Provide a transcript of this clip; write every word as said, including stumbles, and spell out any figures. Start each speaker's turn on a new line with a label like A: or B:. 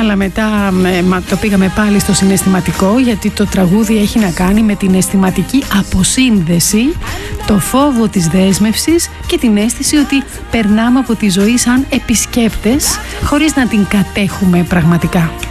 A: αλλά μετά ε, το πήγαμε πάλι στο συναισθηματικό, γιατί το τραγούδι έχει να κάνει με την αισθηματική αποσύνδεση, το φόβο της δέσμευσης και την αίσθηση ότι περνάμε από τη ζωή σαν επισκέπτες χωρίς να την κατέχουμε πραγματικά.